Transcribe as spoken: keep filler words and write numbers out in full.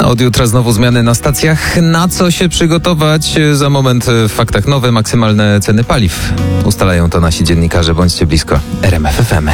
Od jutra znowu zmiany na stacjach. Na co się przygotować? Za moment w faktach nowe maksymalne ceny paliw. Ustalają to nasi dziennikarze. Bądźcie blisko R M F F M.